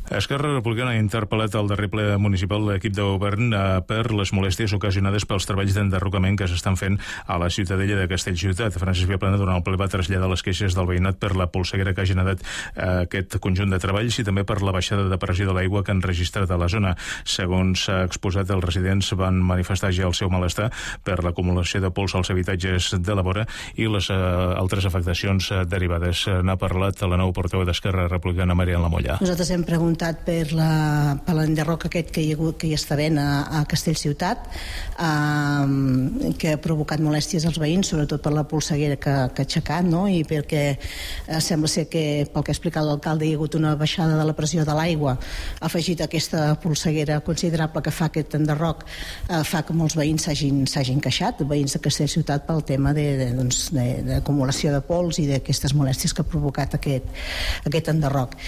Esquerra Republicana ha interpel·lat el darrer ple municipal de l'equip de govern per les molèsties ocasionades pels treballs d'enderrocament que s'estan fent a la Ciutadella de Castellciutat. Francesc Viaplana, durant el ple, va traslladar les queixes del veïnat per la polseguera que ha generat aquest conjunt de treballs i també per la baixada de pressió de l'aigua que han registrat a la zona. Segons s'ha exposat, els residents van manifestar ja el seu malestar per l'acumulació de pols als habitatges de la vora i les altres afectacions derivades. N'ha parlat la nova portaveu d'Esquerra Republicana, Marian Lamolla. Nosaltres hem preguntat per l'enderroc aquest que hi està havent a Castellciutat, que ha provocat molèsties als veïns, sobretot per la polseguera que ha aixecat, no? I perquè sembla ser que, pel que ha explicat l'alcalde, hi ha hagut una baixada de la pressió de l'aigua, afegit a aquesta polseguera considerable que fa aquest enderroc, fa que molts veïns s'hagin queixat, veïns de Castellciutat, pel tema d'acumulació de pols i d'aquestes molèsties que ha provocat aquest enderroc.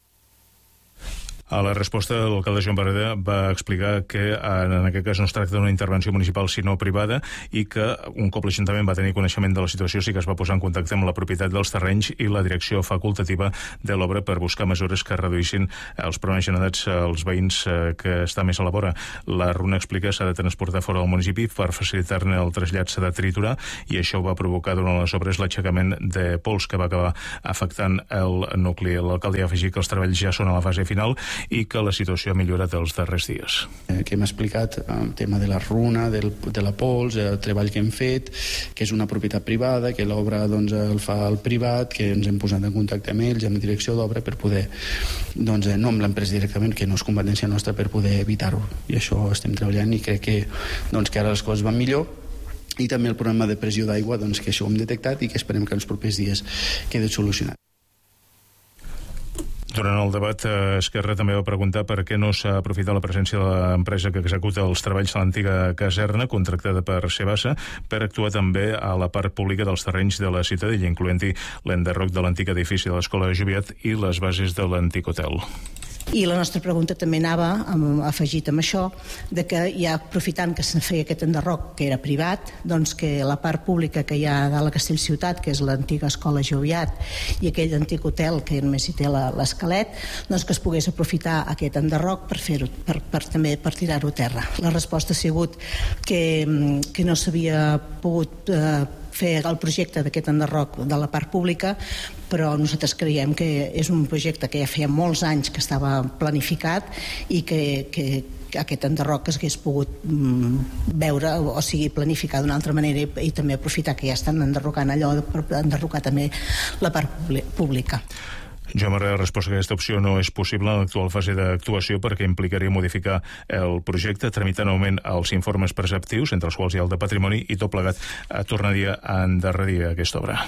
A la resposta, l'alcalde Joan Barreda va explicar que en aquest cas no es tracta d'una intervenció municipal sinó privada i que un cop l'Ajuntament va tenir coneixement de la situació sí que es va posar en contacte amb la propietat dels terrenys i la direcció facultativa de l'obra per buscar mesures que reduïssin els problemes generats als veïns que està més a la vora. La runa explica que s'ha de transportar fora del municipi per facilitar-ne el trasllat, s'ha de triturar i això va provocar durant les obres l'aixecament de pols que va acabar afectant el nucli. L'alcalde ha afegit que els treballs ja són a la fase final i que la situació ha millorat els darrers dies. Que hem explicat el tema de la runa, de la pols, el treball que hem fet, que és una propietat privada, que l'obra el fa el privat, que ens hem posat en contacte amb ells, amb la direcció d'obra, per poder, no amb l'empresa directament, que no és competència nostra, per poder evitar-ho. I això estem treballant i crec que ara les coses van millor. I també el problema de pressió d'aigua, que això ho hem detectat i que esperem que en els propers dies quedi solucionat. Durant el debat, Esquerra també va preguntar per què no s'ha aprofitat la presència de l'empresa que executa els treballs a l'antiga caserna, contractada per Sebasa, per actuar també a la part pública dels terrenys de la Ciutadella, incloent-hi l'enderroc de l'antic edifici de l'Escola de Joviat i les bases de l'antic hotel. I la nostra pregunta també anava afegit amb això, de que ja aprofitant que se feia aquest enderroc que era privat, doncs que la part pública que hi ha de la Castellciutat, que és l'antiga Escola Joviat i aquell antic hotel que només hi té l'esquelet, doncs que es pogués aprofitar aquest enderroc per fer-ho, també per tirar-ho a terra. La resposta ha sigut que no s'havia pogut fer el projecte d'aquest enderroc de la part pública, però nosaltres creiem que és un projecte que ja feia molts anys que estava planificat i que aquest enderroc es hagués pogut veure, o sigui, planificar d'una altra manera i també aprofitar que ja estan enderrocant allò, per enderrocar també la part pública. Joan Barreda ha respost que aquesta opció no és possible en l'actual fase d'actuació perquè implicaria modificar el projecte, tramitant augment als informes preceptius, entre els quals hi ha el de patrimoni, i tot plegat tornaria a endarrerir aquesta obra.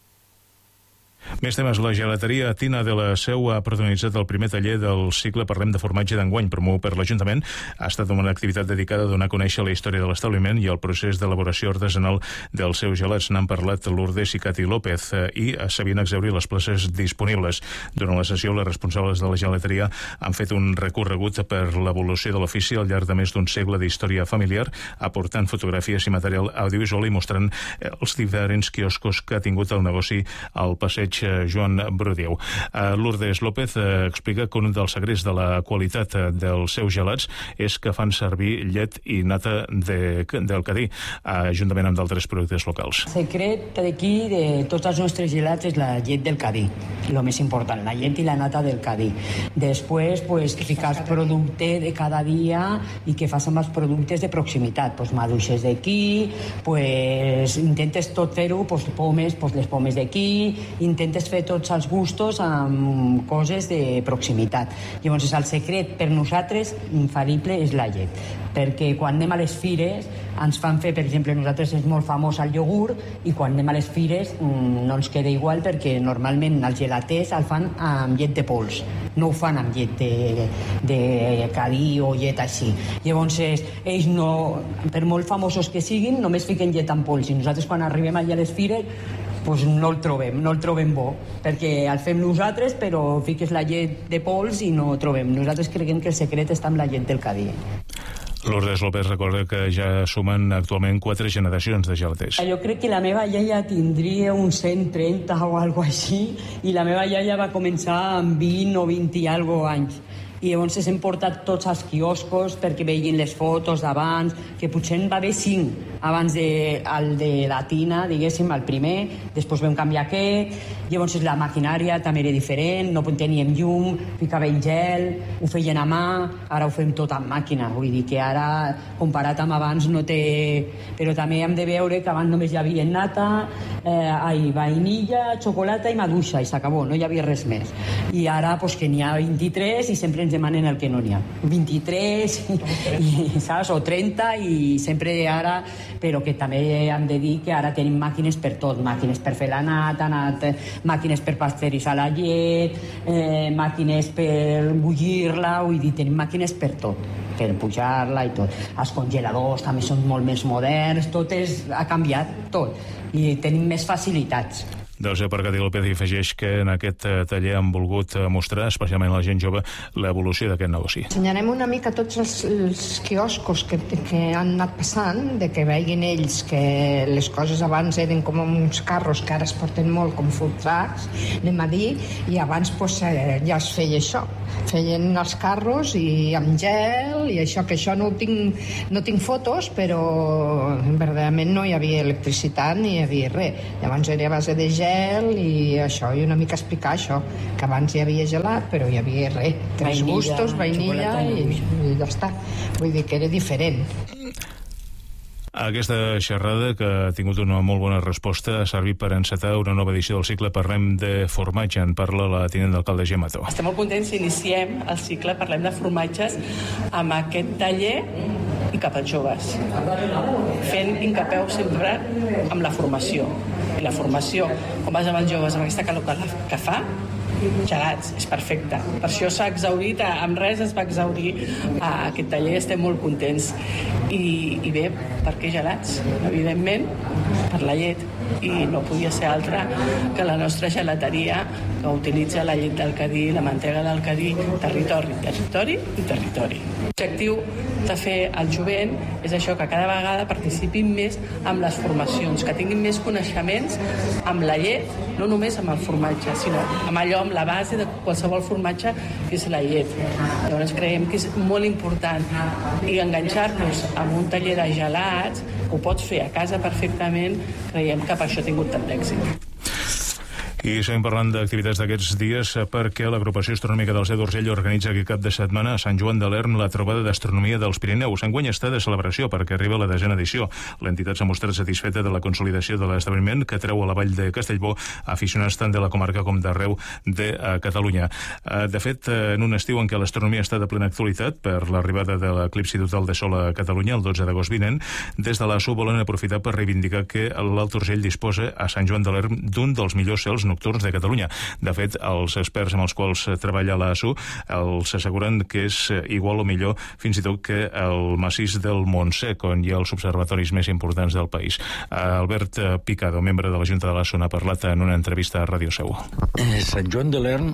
Més temes. La gelateria Tina de la Seu ha protagonitzat el primer taller del cicle Parlem de formatge d'enguany, promogut per l'Ajuntament. Ha estat una activitat dedicada a donar a conèixer la història de l'establiment i el procés d'elaboració artesanal dels seus gelats. N'han parlat Lourdes i Cati López i s'havien exhaurit les places disponibles. Durant la sessió, les responsables de la gelateria han fet un recorregut per l'evolució de l'ofici al llarg de més d'un segle d'història familiar, aportant fotografies i material audiovisual i mostrant els diferents quioscos que ha tingut el negoci al passeig Joan Brodieu. Lourdes López explica que un dels secrets de la qualitat dels seus gelats és que fan servir llet i nata del Cadí, juntament amb d'altres productes locals. El secret d'aquí de tots els nostres gelats és la llet del Cadí, el més important, la llet i la nata del Cadí. Després, ficar el producte de cada dia i que fas amb els productes de proximitat, maduixes d'aquí, intentes tot fer-ho, les pomes d'aquí, intentes fer tots els gustos amb coses de proximitat. Llavors, el secret per nosaltres infal·lible és la llet, perquè quan anem a les fires ens fan fer, per exemple, nosaltres és molt famós el iogurt i quan anem a les fires no ens queda igual perquè normalment els gelaters el fan amb llet de pols, no ho fan amb llet de Cadí o llet així. Llavors, ells no, per molt famosos que siguin, només fiquen llet en pols i nosaltres quan arribem allà a les fires no el trobem bo, perquè el fem nosaltres, però fiques la llet de pols i no ho trobem. Nosaltres creiem que el secret està amb la llet del Cadí. Lourdes López recorda que ja sumen actualment 4 generacions de gelaters. Jo crec que la meva iaia tindria uns 130 o alguna cosa així, i la meva iaia va començar amb 20 o 20 i alguna anys. I llavors hem portat tots els quioscos perquè vegin les fotos d'abans, que potser en va haver 5 abans el de la tina, diguéssim, el primer, després vam canviar aquest, llavors la maquinària també era diferent, no teníem llum, ficaven gel, ho feien a mà, ara ho fem tot amb màquina, vull dir que ara, comparat amb abans, no té... Però també hem de veure que abans només hi havia nata, vainilla, xocolata i maduixa, i s'acabó, no hi havia res més. I ara, pues, que n'hi ha 23 i sempre ens demanen el que no n'hi ha. 23, saps? O 30, i sempre ara... Però que també hem de dir que ara tenim màquines per tot, màquines per fer la nata, màquines per pasteuritzar la llet, màquines per bullir-la, vull dir, tenim màquines per tot, per pujar-la i tot. Els congeladors també són molt més moderns, tot ha canviat, tot, i tenim més facilitats. Doncs Parcati López hi afegeix que en aquest taller han volgut mostrar, especialment a la gent jove, l'evolució d'aquest negoci. Ensenyarem una mica tots els quioscos que han anat passant, de que veguin ells que les coses abans eren com uns carros que ara es porten molt com food trucks, anem a dir, i abans pues, ja es feia això. Feien els carros i amb gel i això, que això no tinc fotos, però verdaderament no hi havia electricitat ni hi havia res. Llavors era a base de gel i això, i una mica explicar això, que abans hi havia gelat però hi havia res, 3 gustos, vainilla i ja està. Vull dir que era diferent. Aquesta xerrada, que ha tingut una molt bona resposta, ha servit per encetar una nova edició del cicle Parlem de formatge. En parla la tinent d'alcalde Gemma Mató. Estem molt contents si iniciem el cicle Parlem de formatges amb aquest taller i cap als joves, fent incapeu sempre amb la formació. I la formació, quan vas amb els joves amb aquesta calor que fa, gelats, és perfecte. Per això s'ha exhaurit, amb res es va exhaurir aquest taller, estem molt contents. I bé, per què gelats? Evidentment, per la llet. I no podia ser altra que la nostra gelateria, que utilitza la llet del Cadí, la mantega del Cadí, territori, territori i territori. L'objectiu de fer el jovent és això, que cada vegada participin més amb les formacions, que tinguin més coneixements amb la llet, no només amb el formatge, sinó amb allò, amb la base de qualsevol formatge, que és la llet. Llavors creiem que és molt important, i enganxar-nos amb un taller de gelats, ho pots fer a casa perfectament, creiem que per això ha tingut tant d'èxit. I seguim parlant d'activitats d'aquests dies perquè l'Agrupació Astronòmica del Cé d'Urgell organitza aquest cap de setmana a Sant Joan de l'Erm la trobada d'astronomia dels Pirineus. Enguany està de celebració perquè arriba la 10ª edició. L'entitat s'ha mostrat satisfeta de la consolidació de l'esdeveniment, que treu a la vall de Castellbó aficionats tant de la comarca com d'arreu de Catalunya. De fet, en un estiu en què l'astronomia està de plena actualitat per l'arribada de l'eclipsi total de sol a Catalunya el 12 d'agost vinent, des de l'ASU volen aprofitar per reivindicar que l'Alt Urgell disposa a Sant Joan de l'Erm d'un dels millors cels nocturns de Catalunya. De fet, els experts amb els quals treballa l'ASU els asseguren que és igual o millor fins i tot que el massís del Montsec, on hi ha els observatoris més importants del país. Albert Picado, membre de la Junta de l'ASU, n'ha parlat en una entrevista a Ràdio Seu. Sant Joan de l'Erm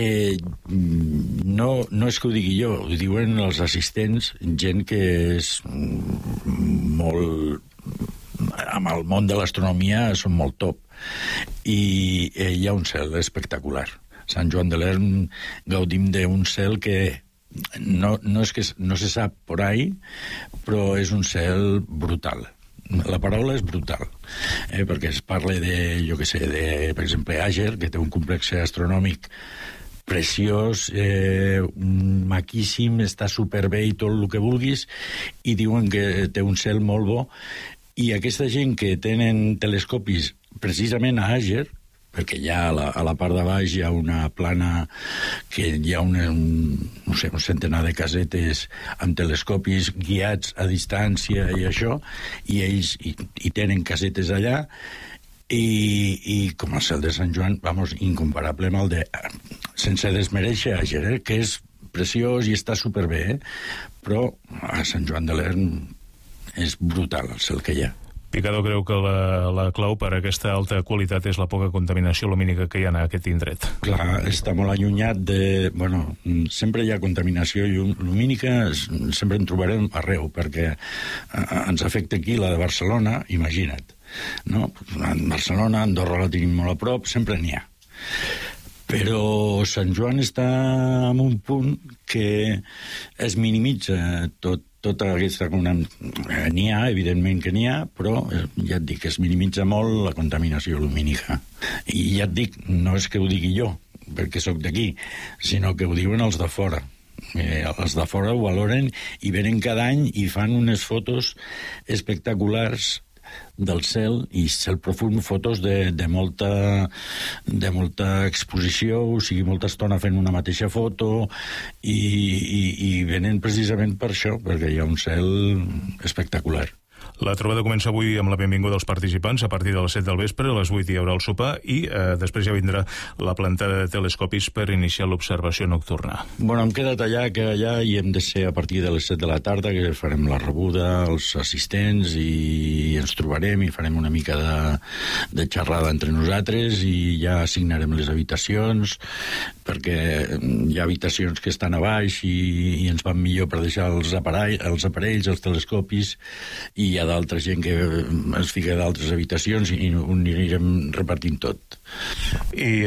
no és que ho digui jo, ho diuen els assistents, gent que és molt... amb el món de l'astronomia són molt top, i hi ha un cel espectacular. Sant Joan de l'Erm gaudim d'un cel que no és que no se sap por ahí, però és un cel brutal. La paraula és brutal, perquè es parla de, jo què sé, per exemple, Àger, que té un complex astronòmic preciós, maquíssim, està superbé i tot el que vulguis, i diuen que té un cel molt bo. I aquesta gent que tenen telescopis precisament a Àger, perquè ja a la part de baix hi ha una plana que hi ha un centenar de casetes amb telescopis guiats a distància i això, i ells hi tenen casetes allà, i com el cel de Sant Joan, vamos, incomparable amb el de... sense desmereixer Àger, que és preciós i està superbé, però a Sant Joan de l'Erm és brutal el cel que hi ha. Picado creu que la clau per a aquesta alta qualitat és la poca contaminació lumínica que hi ha en aquest indret. Clar, està molt allunyat de... Bueno, sempre hi ha contaminació lumínica, sempre en trobarem arreu, perquè ens afecta aquí la de Barcelona, imagina't. No? En Barcelona, Andorra la tenim molt a prop, sempre n'hi ha. Però Sant Joan està en un punt que es minimitza tota aquesta... N'hi ha, evidentment que n'hi ha, però ja et dic, es minimitza molt la contaminació lumínica. I ja et dic, no és que ho digui jo, perquè sóc d'aquí, sinó que ho diuen els de fora. Els de fora ho valoren i venen cada any i fan unes fotos espectaculars del cel, i cel profund, fotos de molta exposició, o sigui, molta estona fent una mateixa foto, i venen precisament per això, perquè hi ha un cel espectacular. La trobada comença avui amb la benvinguda dels participants a partir de les 7 del vespre, a les 8 hi haurà el sopar i després ja vindrà la plantada de telescopis per iniciar l'observació nocturna. Bueno, hem quedat allà, que allà hi hem de ser a partir de les 7 de la tarda, que farem la rebuda als assistents i ens trobarem i farem una mica de xerrada entre nosaltres i ja assignarem les habitacions, perquè hi ha habitacions que estan a baix i ens van millor per deixar els aparells, els telescopis, i hi ha d'altra gent que es fica d'altres habitacions i ho anirem repartint tot. I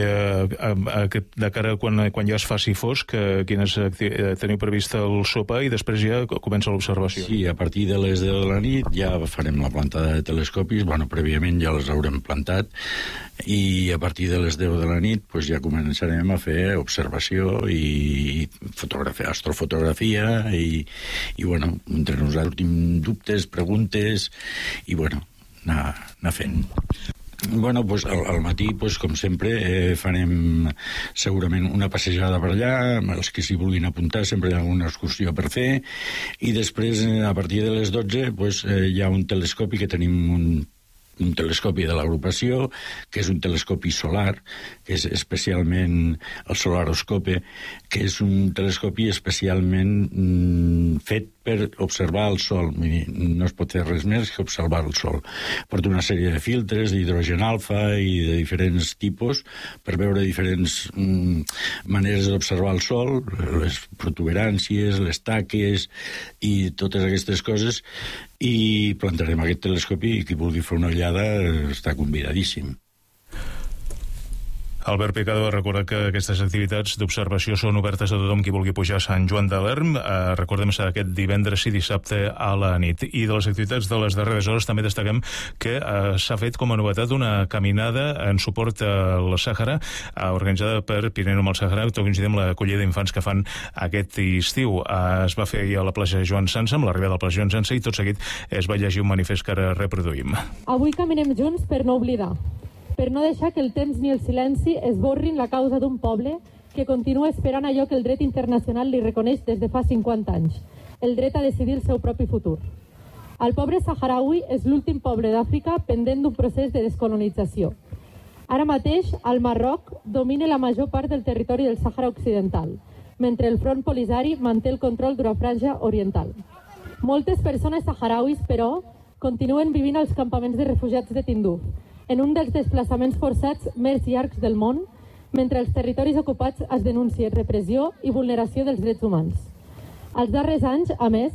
de cara quan ja es faci fosc, teniu previst el sopar i després ja comença l'observació? Sí, a partir de les 10 de la nit ja farem la plantada de telescopis, bueno, prèviament ja les haurem plantat, i a partir de les 10 de la nit pues, ja començarem a fer observació i astrofotografia i bueno, entre nosaltres tenim dubtes, preguntes i bueno, anar fent. Bueno, pues al matí, pues, com sempre, farem segurament una passejada per allà, els que s'hi vulguin apuntar, sempre hi ha alguna excursió per fer, i després, a partir de les 12, pues, hi ha un telescopi que tenim un telescopi de l'agrupació, que és un telescopi solar, que és especialment el Solaroscope, que és un telescopi especialment fet per observar el Sol. No es pot fer res més que observar el Sol. Porta una sèrie de filtres d'hidrogen alfa i de diferents tipus per veure diferents maneres d'observar el Sol, les protuberàncies, les taques i totes aquestes coses, i plantarem aquest telescopi i qui vulgui fer una ullada està convidadíssim. Albert Picado recorda que aquestes activitats d'observació són obertes a tothom qui vulgui pujar a Sant Joan de l'Erm. Recordem ser aquest divendres i dissabte a la nit. I de les activitats de les darreres hores també destaquem que s'ha fet com a novetat una caminada en suport al Sàhara, organitzada per Pirineu amb el Sàhara, tot coincidint amb l'acollida d'infants que fan aquest estiu. Es va fer ahir a la plaça Joan Sança, amb l'arribada a la plaça Joan Sança, i tot seguit es va llegir un manifest que ara reproduïm. Avui caminem junts per no oblidar, per no deixar que el temps ni el silenci esborrin la causa d'un poble que continua esperant allò que el dret internacional li reconeix des de fa 50 anys, el dret a decidir el seu propi futur. El poble saharaui és l'últim poble d'Àfrica pendent d'un procés de descolonització. Ara mateix, el Marroc domina la major part del territori del Sàhara Occidental, mentre el Front Polisari manté el control d'una franja oriental. Moltes persones saharauis, però, continuen vivint als campaments de refugiats de Tinduf, en un dels desplaçaments forçats més llargs del món, mentre els territoris ocupats es denuncien repressió i vulneració dels drets humans. Els darrers anys, a més,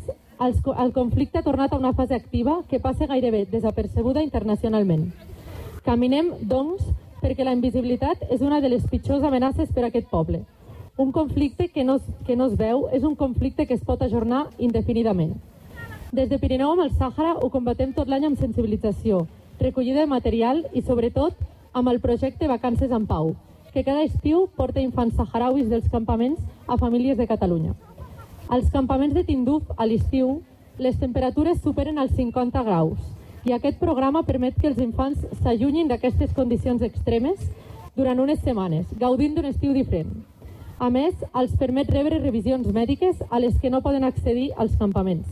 el conflicte ha tornat a una fase activa que passa gairebé desapercebuda internacionalment. Caminem, doncs, perquè la invisibilitat és una de les pitjors amenaces per a aquest poble. Un conflicte que no es veu és un conflicte que es pot ajornar indefinidament. Des de Pirineu amb el Sàhara ho combatem tot l'any amb sensibilització, recollida de material i, sobretot, amb el projecte Vacances en Pau, que cada estiu porta infants saharauis dels campaments a famílies de Catalunya. Als campaments de Tinduf, a l'estiu, les temperatures superen els 50 graus i aquest programa permet que els infants s'allunyin d'aquestes condicions extremes durant unes setmanes, gaudint d'un estiu diferent. A més, els permet rebre revisions mèdiques a les que no poden accedir als campaments.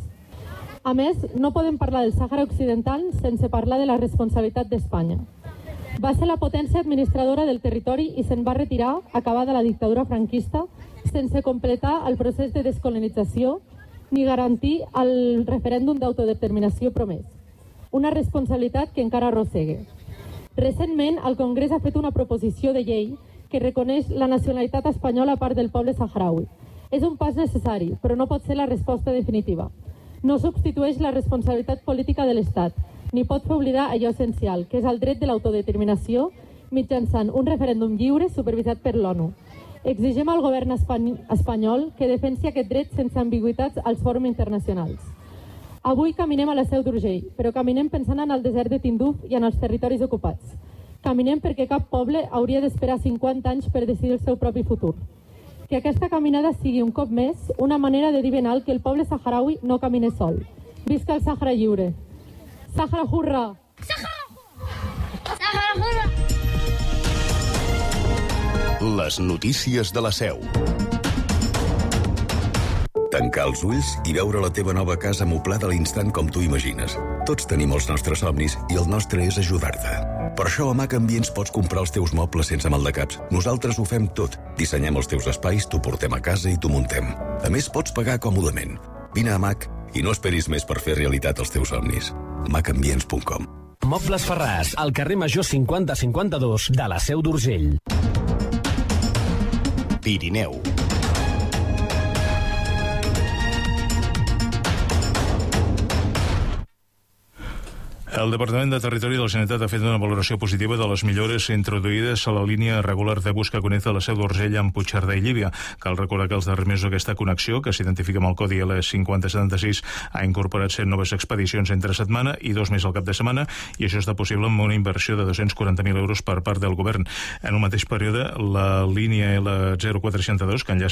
A més, no podem parlar del Sàhara Occidental sense parlar de la responsabilitat d'Espanya. Va ser la potència administradora del territori i se'n va retirar, acabada la dictadura franquista, sense completar el procés de descolonització ni garantir el referèndum d'autodeterminació promès. una responsabilitat que encara arrossegue. Recentment, el Congrés ha fet una proposició de llei que reconeix la nacionalitat espanyola a part del poble saharaui. És un pas necessari, però no pot ser la resposta definitiva. No substitueix la responsabilitat política de l'Estat, ni pot fer oblidar allò essencial, que és el dret de l'autodeterminació mitjançant un referèndum lliure supervisat per l'ONU. Exigim al govern espanyol que defensi aquest dret sense ambigüitats als fòrums internacionals. Avui caminem a la Seu d'Urgell, però caminem pensant en el desert de Tinduf i en els territoris ocupats. Caminem perquè cap poble hauria d'esperar 50 anys per decidir el seu propi futur. Que aquesta caminada sigui un cop més una manera de dir ben alt que el poble saharaui no camina sol. Visca el Sàhara lliure! Sàhara hurra! Sàhara hurra! Les notícies de la Seu. Tancar els ulls i veure la teva nova casa moblada a l'instant com tu imagines. Tots tenim els nostres somnis i el nostre és ajudar-te. Per això a Mac Ambients pots comprar els teus mobles sense maldecaps. Nosaltres ho fem tot. Dissenyem els teus espais, t'ho portem a casa i t'ho muntem. A més, pots pagar còmodament. Vine a Mac i no esperis més per fer realitat els teus somnis. macambients.com. Mobles Ferràs, al carrer Major 5052 de la Seu d'Urgell. Pirineu. El Departament de Territori de la Generalitat ha fet una valoració positiva de les millores introduïdes a la línia regular de bus que connecta la Seu d'Urgell amb Puigcerdà i Llívia. Cal recordar que els darrers mesos aquesta connexió, que s'identifica amb el codi L5076, ha incorporat 100 noves expedicions entre setmana i 2 més al cap de setmana, i això està possible amb una inversió de 240.000 euros per part del govern. En un mateix període, la línia L0462, que enllaça